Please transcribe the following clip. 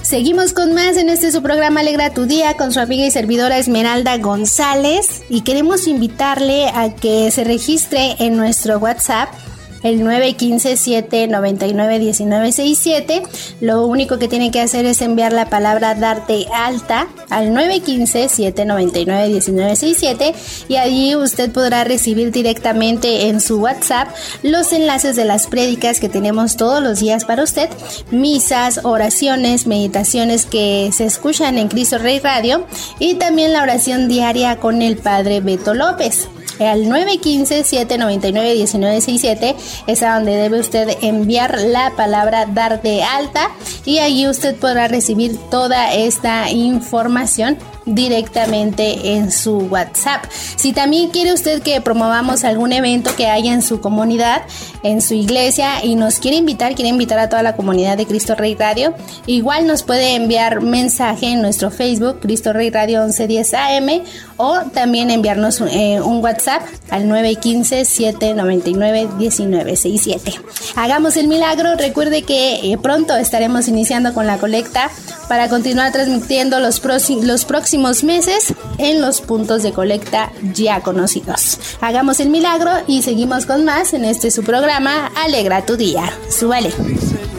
Seguimos con más en su programa Alegra tu Día con su amiga y servidora Esmeralda González, y queremos invitarle a que se registre en nuestro WhatsApp, el 915-799-1967. Lo único que tiene que hacer es enviar la palabra dar de alta al 915-799-1967, y allí usted podrá recibir directamente en su WhatsApp los enlaces de las prédicas que tenemos todos los días para usted, misas, oraciones, meditaciones que se escuchan en Cristo Rey Radio, y también la oración diaria con el Padre Beto López. Al 915-799-1967 es a donde debe usted enviar la palabra dar de alta, y allí usted podrá recibir toda esta información directamente en su WhatsApp. Si también quiere usted que promovamos algún evento que haya en su comunidad, en su iglesia, y nos quiere invitar a toda la comunidad de Cristo Rey Radio, igual nos puede enviar mensaje en nuestro Facebook Cristo Rey Radio 1110 AM, o también enviarnos un WhatsApp al 915-799-1967. Hagamos el milagro. Recuerde que pronto estaremos iniciando con la colecta para continuar transmitiendo los próximos meses en los puntos de colecta ya conocidos. Hagamos el milagro y seguimos con más en su programa Alegra tu Día. Súbale.